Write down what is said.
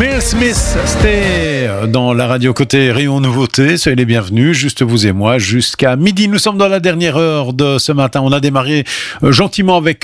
Mel Smith, c'était dans la radio côté Rayon Nouveauté. Soyez les bienvenus, juste vous et moi, jusqu'à midi. Nous sommes dans la dernière heure de ce matin. On a démarré gentiment avec